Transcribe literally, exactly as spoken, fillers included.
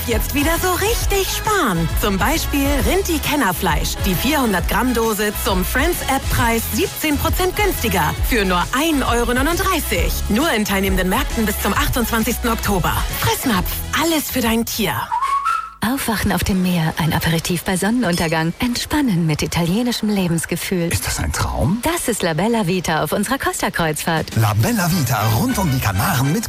Jetzt wieder so richtig sparen. Zum Beispiel Rinti Kennerfleisch. Die vierhundert Gramm Dose zum Friends-App-Preis siebzehn Prozent günstiger. Für nur ein Euro neununddreißig. Nur in teilnehmenden Märkten bis zum achtundzwanzigsten Oktober. Fressnapf. Alles für dein Tier. Aufwachen auf dem Meer, ein Aperitif bei Sonnenuntergang. Entspannen mit italienischem Lebensgefühl. Ist das ein Traum? Das ist La Bella Vita auf unserer Costa-Kreuzfahrt. La Bella Vita rund um die Kanaren mit